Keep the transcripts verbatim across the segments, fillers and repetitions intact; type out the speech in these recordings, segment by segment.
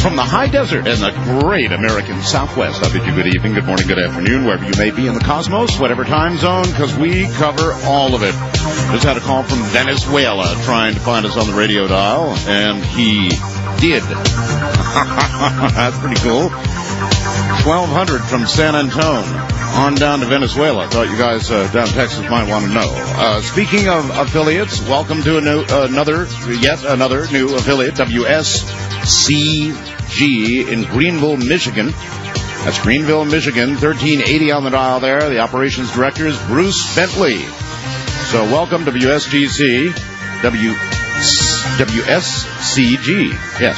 From the high desert and the great American Southwest, I bid you good evening, good morning, good afternoon, wherever you may be in the cosmos, whatever time zone, because we cover all of it. Just had a call from Venezuela trying to find us on the radio dial, and he did. That's pretty cool. twelve hundred from San Antonio on down to Venezuela. Thought you guys uh, down in Texas might want to know. Uh, speaking of affiliates, welcome to a new, uh, another, yet another new affiliate, W S C G in Greenville, Michigan. That's Greenville, Michigan, thirteen eighty on the dial there. The operations director is Bruce Bentley. So welcome to W S G C, W, W S C G, yes.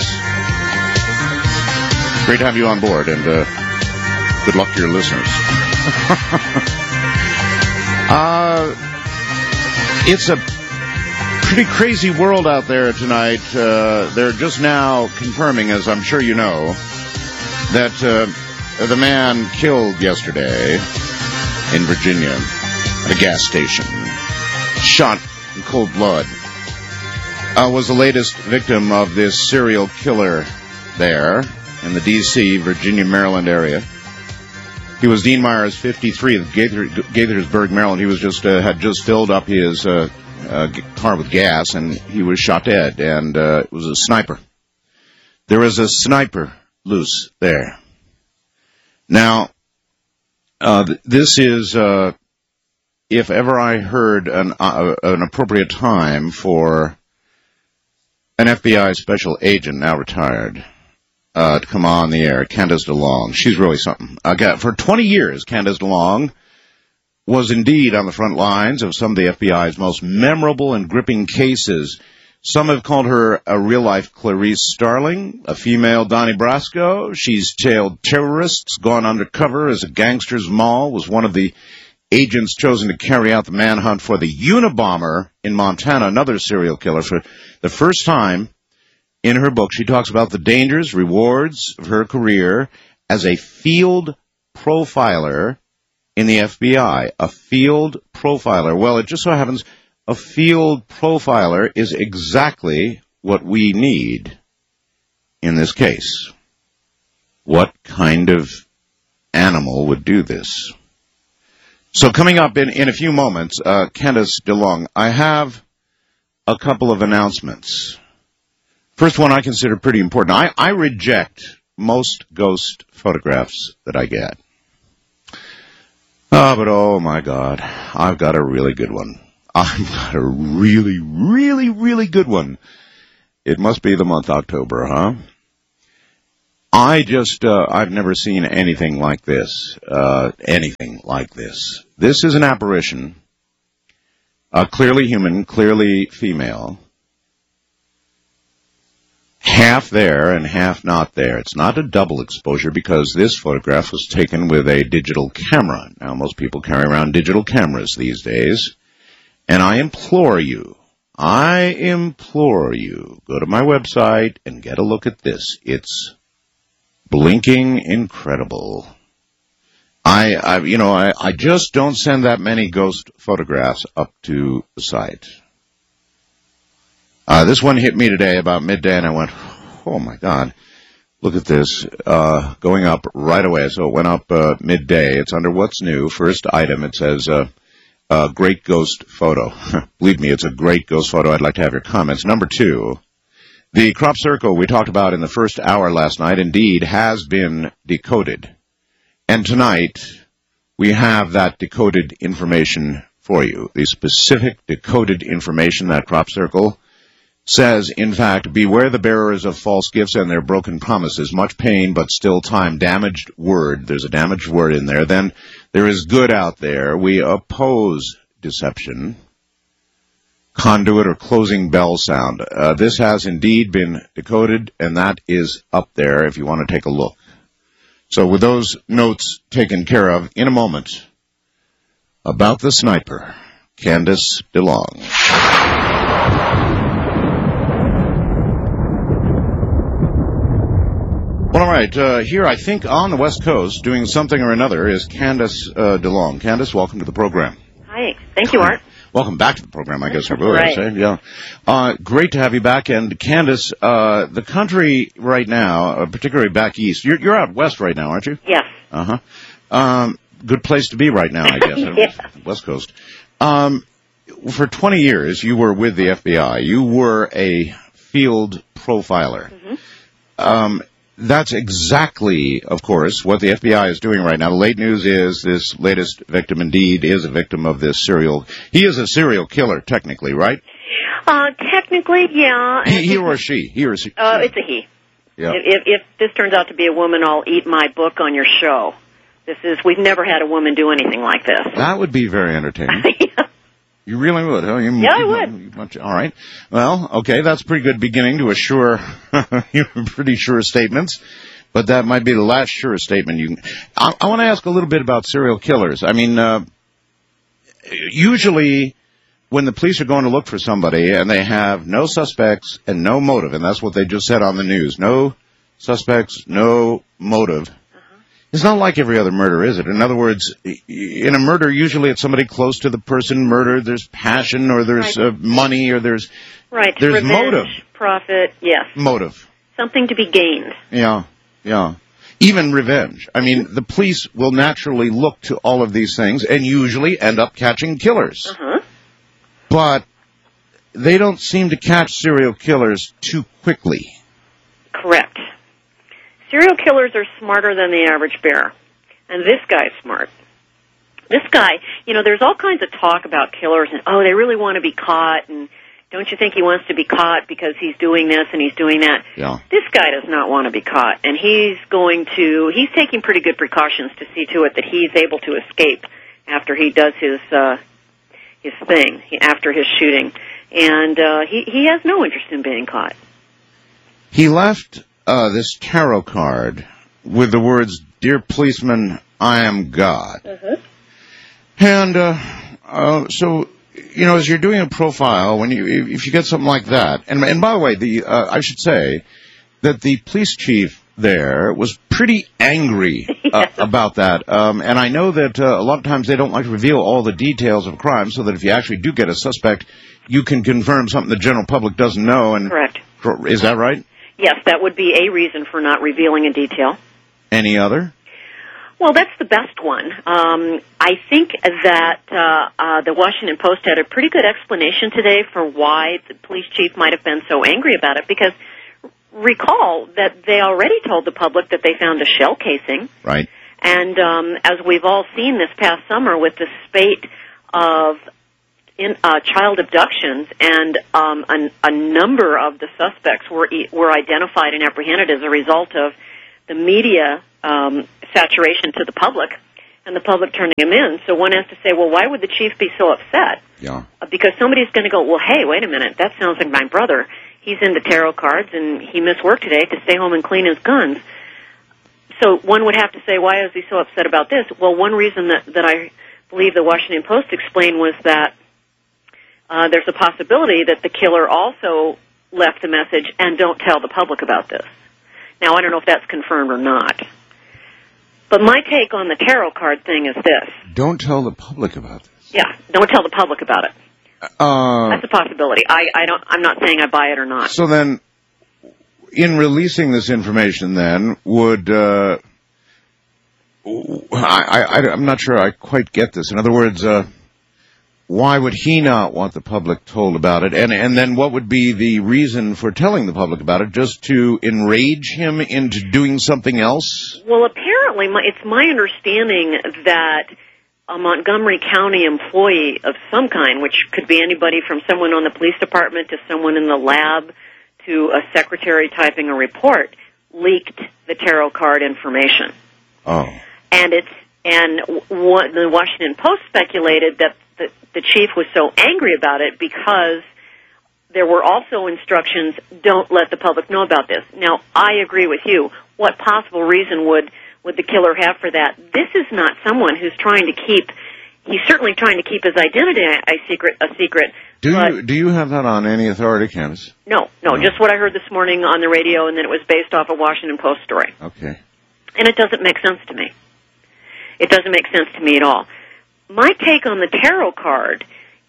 Great to have you on board, and uh, good luck to your listeners. uh, it's a pretty crazy world out there tonight. Uh, they're just now confirming, as I'm sure you know, that uh, the man killed yesterday in Virginia at a gas station, shot in cold blood, uh, was the latest victim of this serial killer there in the D C, Virginia, Maryland area. He was Dean Myers, fifty-three, of Gaithersburg, Maryland. He was just uh, had just filled up his uh, uh, car with gas, and he was shot dead. And uh, it was a sniper. There was a sniper loose there. Now, uh, th- this is, uh, if ever I heard an uh, an appropriate time for an F B I special agent, now retired, Uh, to come on the air, Candace DeLong. She's really something. Uh, for twenty years, Candace DeLong was indeed on the front lines of some of the F B I's most memorable and gripping cases. Some have called her a real-life Clarice Starling, a female Donnie Brasco. She's tailed terrorists, gone undercover as a gangster's moll, was one of the agents chosen to carry out the manhunt for the Unabomber in Montana, another serial killer. For the first time in her book, she talks about the dangers, rewards of her career as a field profiler in the F B I. A field profiler. Well, it just so happens a field profiler is exactly what we need in this case. What kind of animal would do this? So coming up in, in a few moments, uh, Candace DeLong, I have a couple of announcements. First one I consider pretty important. I, I reject most ghost photographs that I get. Oh, but oh my God, I've got a really good one. I've got a really, really, really good one. It must be the month October, huh? I just, uh, I've never seen anything like this. Uh, anything like this. This is an apparition. Uh, clearly human, clearly female. Half there and half not there. It's not a double exposure because this photograph was taken with a digital camera. Now, most people carry around digital cameras these days. And I implore you, I implore you, go to my website and get a look at this. It's blinking incredible. I, I you know, I, I just don't send that many ghost photographs up to the site. Uh, this one hit me today about midday, and I went, oh, my God, look at this, uh, going up right away. So it went up uh, midday. It's under What's New. First item, it says, uh, uh, great ghost photo. Believe me, it's a great ghost photo. I'd like to have your comments. Number two, the crop circle we talked about in the first hour last night, indeed, has been decoded. And tonight, we have that decoded information for you. The specific decoded information, that crop circle, says, in fact, beware the bearers of false gifts and their broken promises. Much pain, but still time. Damaged word. There's a damaged word in there. Then there is good out there. We oppose deception. Conduit or closing bell sound. Uh, this has indeed been decoded, and that is up there if you want to take a look. So with those notes taken care of, in a moment, about the sniper, Candace DeLong. Well, all right, uh, here I think on the West Coast, doing something or another, is Candace uh, DeLong. Candace, welcome to the program. Hi, thank you, Art. Welcome back to the program, I guess I would right. say. Yeah. Uh, great to have you back. And Candace, uh, the country right now, uh, particularly back east, you're, you're out west right now, aren't you? Yes. Uh-huh. Um, good place to be right now, I guess. Yeah. West Coast. Um, for twenty years, you were with the F B I. You were a field profiler. Mm-hmm. Um, that's exactly, of course, what the F B I is doing right now. The late news is this latest victim indeed is a victim of this serial. He is a serial killer, technically, right? Uh, technically, yeah. He, he or she? He or she? Uh, it's a he. Yeah. If, if this turns out to be a woman, I'll eat my book on your show. This is, we've never had a woman do anything like this. That would be very entertaining. Yeah. You really would, huh? You, Yeah, I you, would. You, you, all right. Well, okay, that's a pretty good beginning to a sure, pretty sure statements. But that might be the last sure statement you can. I, I want to ask a little bit about serial killers. I mean, uh, usually when the police are going to look for somebody and they have no suspects and no motive, and that's what they just said on the news, no suspects, no motive. It's not like every other murder, is it? In other words, in a murder, usually it's somebody close to the person murdered. There's passion, or there's right. uh, money, or there's right. there's Revenge, motive. Profit, yes. Motive. Something to be gained. Yeah, yeah. Even revenge. I mean, the police will naturally look to all of these things and usually end up catching killers. Uh-huh. But they don't seem to catch serial killers too quickly. Correct. Serial killers are smarter than the average bear. And this guy's smart. This guy, you know, there's all kinds of talk about killers and, oh, they really want to be caught, and don't you think he wants to be caught because he's doing this and he's doing that? Yeah. This guy does not want to be caught, and he's going to, he's taking pretty good precautions to see to it that he's able to escape after he does his, uh, his thing, after his shooting. And, uh, he, he has no interest in being caught. He left Uh, this tarot card with the words, "Dear policeman, I am God." Mm-hmm. And uh, uh, so, you know, as you're doing a profile, when you if you get something like that, and and by the way, the uh, I should say that the police chief there was pretty angry uh, yes. about that, um, and I know that uh, a lot of times they don't like to reveal all the details of a crime, so that if you actually do get a suspect, you can confirm something the general public doesn't know. And correct. Is that right? Yes, that would be a reason for not revealing a detail. Any other? Well, that's the best one. Um, I think that uh, uh, the Washington Post had a pretty good explanation today for why the police chief might have been so angry about it, because recall that they already told the public that they found a shell casing. Right. And um, as we've all seen this past summer with the spate of in uh, child abductions, and um, a, a number of the suspects were were identified and apprehended as a result of the media um, saturation to the public and the public turning him in. So one has to say, well, why would the chief be so upset? Yeah. Uh, because somebody's going to go, well, hey, wait a minute, that sounds like my brother. He's into tarot cards, and he missed work today to stay home and clean his guns. So one would have to say, why is he so upset about this? Well, one reason that, that I believe the Washington Post explained was that Uh, there's a possibility that the killer also left a message and don't tell the public about this. Now, I don't know if that's confirmed or not. But my take on the tarot card thing is this. Don't tell the public about this. Yeah, don't tell the public about it. Uh, that's a possibility. I, I don't, I'm not saying I buy it or not. So then, in releasing this information then, would, uh, I, I, I'm not sure I quite get this. In other words, uh, why would he not want the public told about it? And and then what would be the reason for telling the public about it? Just to enrage him into doing something else? Well, apparently, my, it's my understanding that a Montgomery County employee of some kind, which could be anybody from someone on the police department to someone in the lab to a secretary typing a report, leaked the tarot card information. Oh. And it's and what the Washington Post speculated that the, the chief was so angry about it because there were also instructions, don't let the public know about this. Now, I agree with you. What possible reason would, would the killer have for that? This is not someone who's trying to keep, he's certainly trying to keep his identity a secret. A secret. Do but you do you have that on any authority, Candace? No, no, no, just what I heard this morning on the radio, and then it was based off a Washington Post story. Okay. And it doesn't make sense to me. It doesn't make sense to me at all. My take on the tarot card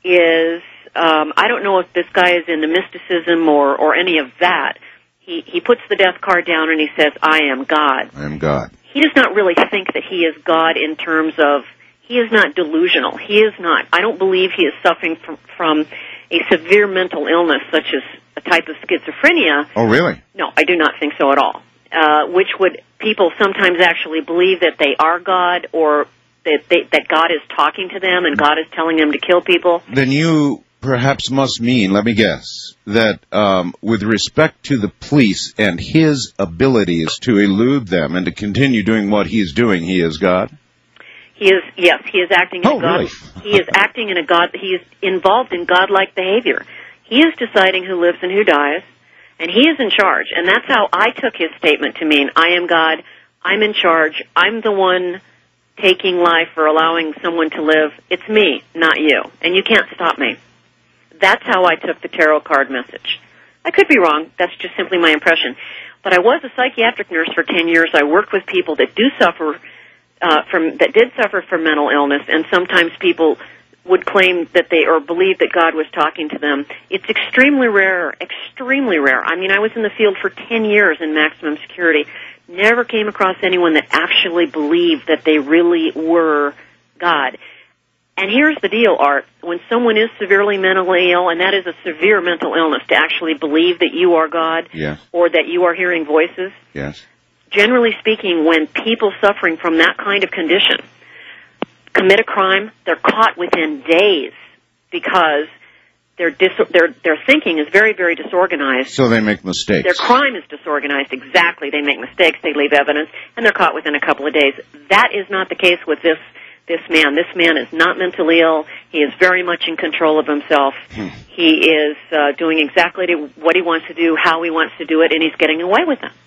is, um, I don't know if this guy is into mysticism or, or any of that. He, he puts the death card down and he says, I am God. I am God. He does not really think that he is God in terms of, he is not delusional. He is not. I don't believe he is suffering from, from a severe mental illness such as a type of schizophrenia. Oh, really? No, I do not think so at all. Uh, which would, people sometimes actually believe that they are God or that they, that God is talking to them and God is telling them to kill people. Then you perhaps must mean, let me guess, that um, with respect to the police and his abilities to elude them and to continue doing what he's doing, he is God? He is, yes, he is acting in oh, a God. Really? He is acting in a God, he is involved in godlike behavior. He is deciding who lives and who dies, and he is in charge. And that's how I took his statement to mean, I am God, I'm in charge, I'm the one taking life or allowing someone to live. It's me, not you, and you can't stop me. That's how I took the tarot card message. I could be wrong. That's just simply my impression. But I was a psychiatric nurse for ten years. I worked with people that do suffer uh, from, that did suffer from mental illness, and sometimes people would claim that they, or believe that God was talking to them. It's extremely rare, extremely rare. I mean, I was in the field for ten years in maximum security. Never came across anyone that actually believed that they really were God. And here's the deal, Art. When someone is severely mentally ill, and that is a severe mental illness, to actually believe that you are God, yes, or that you are hearing voices, yes, generally speaking, when people suffering from that kind of condition commit a crime, they're caught within days because their dis- their their thinking is very, very disorganized. So they make mistakes. Their crime is disorganized, exactly. They make mistakes, they leave evidence, and they're caught within a couple of days. That is not the case with this this man. This man is not mentally ill. He is very much in control of himself. Hmm. He is uh, doing exactly what he wants to do, how he wants to do it, and he's getting away with it.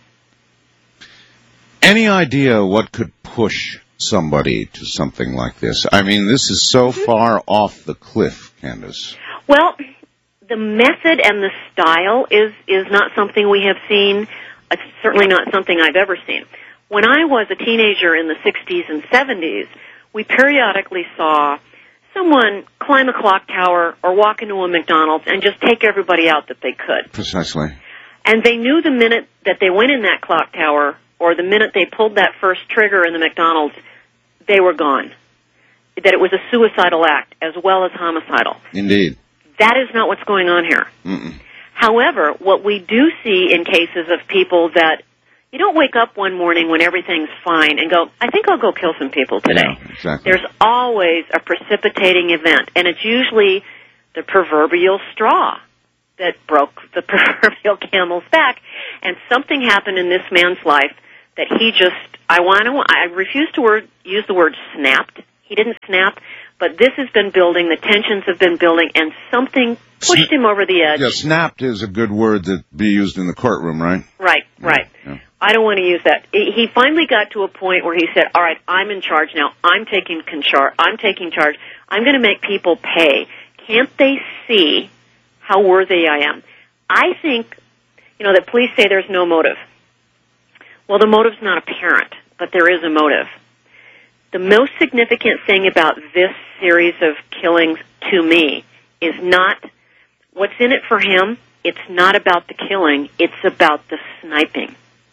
Any idea what could push somebody to something like this? I mean, this is so mm-hmm. far off the cliff, Candace. Well, the method and the style is, is not something we have seen. It's certainly not something I've ever seen. When I was a teenager in the sixties and seventies, we periodically saw someone climb a clock tower or walk into a McDonald's and just take everybody out that they could. Precisely. And they knew the minute that they went in that clock tower or the minute they pulled that first trigger in the McDonald's, they were gone. That it was a suicidal act as well as homicidal. Indeed. That is not what's going on here. Mm-mm. However, what we do see in cases of people that you don't wake up one morning when everything's fine and go, I think I'll go kill some people today. Yeah, exactly. There's always a precipitating event, and it's usually the proverbial straw that broke the proverbial camel's back, and something happened in this man's life that he just, I want to, I refuse to word, use the word snapped. He didn't snap, but this has been building, the tensions have been building, and something pushed him over the edge. Yeah, snapped is a good word that be used in the courtroom, right? Right, right. Yeah, yeah. I don't want to use that. He finally got to a point where he said, all right, I'm in charge now. I'm taking control. I'm taking charge. I'm going to make people pay. Can't they see how worthy I am? I think, you know, that police say there's no motive. Well, the motive's not apparent, but there is a motive. The most significant thing about this series of killings to me is not what's in it for him. It's not about the killing. It's about the sniping.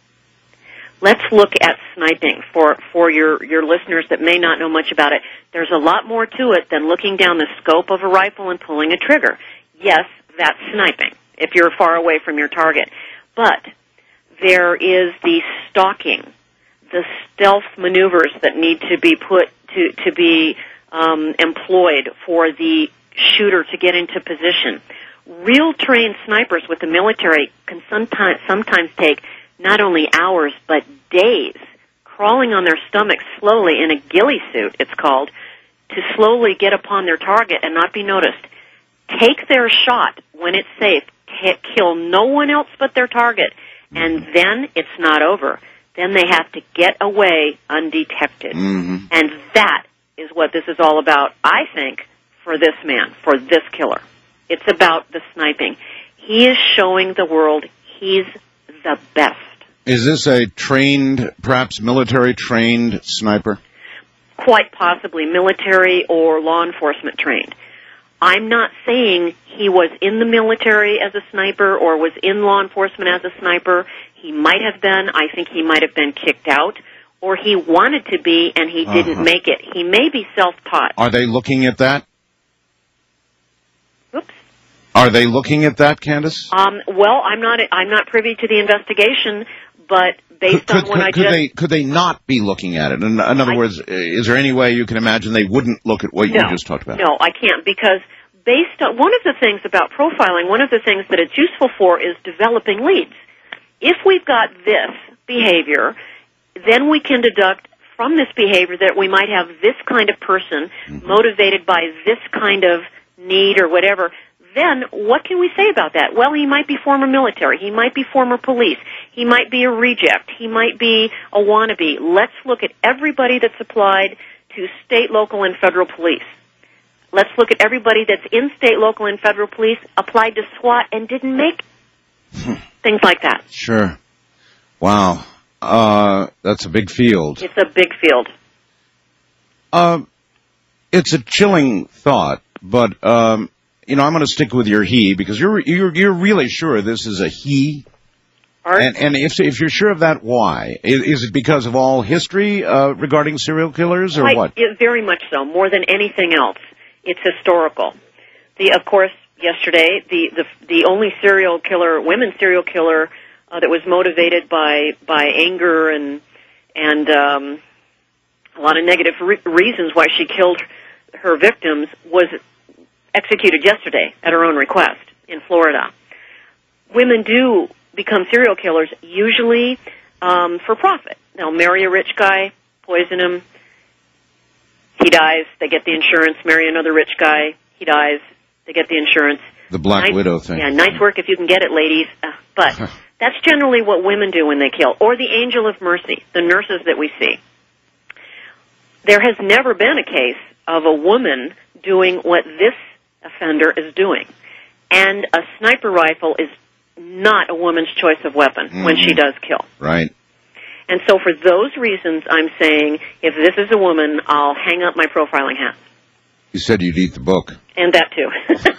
Let's look at sniping for, for your, your listeners that may not know much about it. There's a lot more to it than looking down the scope of a rifle and pulling a trigger. Yes, that's sniping if you're far away from your target. But there is the stalking, the stealth maneuvers that need to be put to, to be um, employed for the shooter to get into position. Real trained snipers with the military can sometimes, sometimes take not only hours, but days, crawling on their stomachs slowly in a ghillie suit, it's called, to slowly get upon their target and not be noticed. Take their shot when it's safe, t- kill no one else but their target, and then it's not over. Then they have to get away undetected. Mm-hmm. And that is what this is all about, I think, for this man, for this killer. It's about the sniping. He is showing the world he's the best. Is this a trained, perhaps military-trained sniper? Quite possibly military or law enforcement trained. I'm not saying he was in the military as a sniper or was in law enforcement as a sniper. He might have been. I think he might have been kicked out. Or he wanted to be and he didn't uh-huh. make it. He may be self-taught. Are they looking at that? Oops. Are they looking at that, Candace? Um, well, I'm not. I'm not privy to the investigation, but based could, on could, what could, I could just they could they not be looking at it? In, in other I, words, is there any way you can imagine they wouldn't look at what no, you just talked about? No, I can't, because based on one of the things about profiling, one of the things that it's useful for is developing leads. If we've got this behavior, then we can deduct from this behavior that we might have this kind of person mm-hmm. motivated by this kind of need or whatever. Then what can we say about that? Well, he might be former military. He might be former police. He might be a reject. He might be a wannabe. Let's look at everybody that's applied to state, local, and federal police. Let's look at everybody that's in state, local, and federal police, applied to SWAT, and didn't make it. Things like that. Sure. Wow. Uh, that's a big field. It's a big field. Uh, it's a chilling thought, but, um, you know, I'm going to stick with your he, because you're, you're, you're really sure this is a he. Art? And, and if, if you're sure of that, why? Is, is it because of all history, uh, regarding serial killers, or Quite, what? It, very much so, more than anything else. It's historical. The, of course, yesterday, the, the, the only serial killer, women serial killer, Uh, that was motivated by by anger and and um, a lot of negative re- reasons why she killed her victims, was executed yesterday at her own request in Florida. Women do become serial killers usually um, for profit. They'll marry a rich guy, poison him, he dies, they get the insurance. Marry another rich guy, he dies, they get the insurance. The Black nice, Widow thing. Yeah, nice work if you can get it, ladies. Uh, but that's generally what women do when they kill. Or the Angel of Mercy, the nurses that we see. There has never been a case of a woman doing what this offender is doing. And a sniper rifle is not a woman's choice of weapon mm-hmm. when she does kill. Right. And so for those reasons, I'm saying, if this is a woman, I'll hang up my profiling hat. You said you'd eat the book. And that too.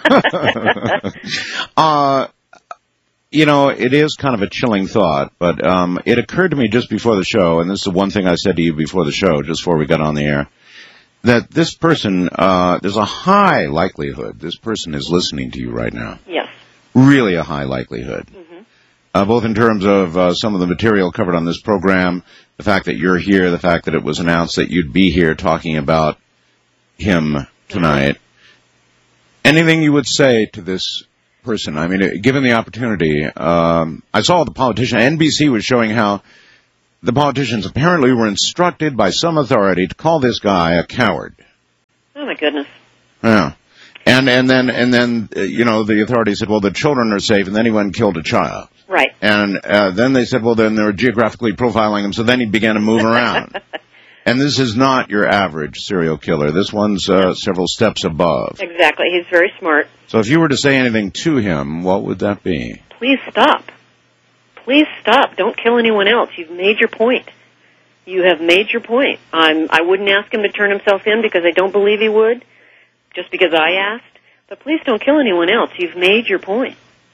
uh, you know, it is kind of a chilling thought, but um, it occurred to me just before the show, and this is the one thing I said to you before the show, just before we got on the air, that this person, uh, there's a high likelihood this person is listening to you right now. Yes. Really a high likelihood. Mm-hmm. Uh, both in terms of uh, some of the material covered on this program, the fact that you're here, the fact that it was announced that you'd be here talking about him tonight. Anything you would say to this person? I mean, given the opportunity, um, I saw the politician, N B C was showing how the politicians apparently were instructed by some authority to call this guy a coward. Oh my goodness. Yeah. And, and then, and then, uh, you know, the authority said, well, the children are safe, and then he went and killed a child. Right. And, uh, then they said, well, then they were geographically profiling him, so then he began to move around. And this is not your average serial killer. This one's uh, several steps above. Exactly. He's very smart. So if you were to say anything to him, what would that be? Please stop. Please stop. Don't kill anyone else. You've made your point. You have made your point. I'm, I wouldn't ask him to turn himself in because I don't believe he would, just because I asked. But please don't kill anyone else. You've made your point.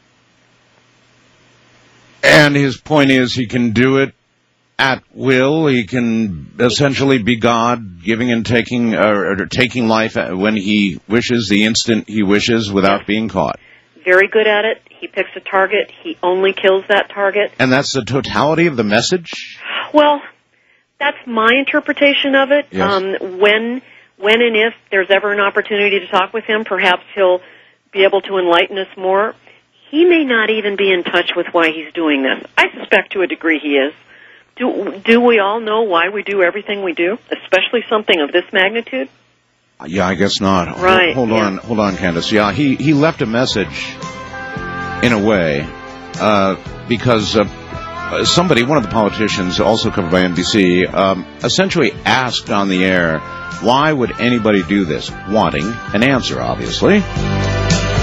And his point is he can do it at will. He can essentially be God, giving and taking, uh, or taking life when he wishes, the instant he wishes, without yes. being caught. Very good at it. He picks a target. He only kills that target. And that's the totality of the message? Well, that's my interpretation of it. Yes. Um, when, when and if there's ever an opportunity to talk with him, perhaps he'll be able to enlighten us more. He may not even be in touch with why he's doing this. I suspect to a degree he is. Do, do we all know why we do everything we do, especially something of this magnitude? Yeah, I guess not. Right. Hold, hold yeah. on, hold on, Candace. Yeah, he, he left a message, in a way, uh, because uh, somebody, one of the politicians, also covered by N B C, um, essentially asked on the air, why would anybody do this? Wanting an answer, obviously.